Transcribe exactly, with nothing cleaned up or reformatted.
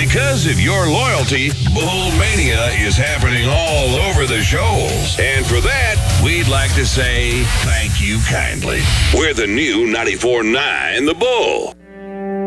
Because of your loyalty, Bull Mania is happening all over the shoals. And for that, we'd like to say thank you kindly. We're the new ninety-four point nine The Bull.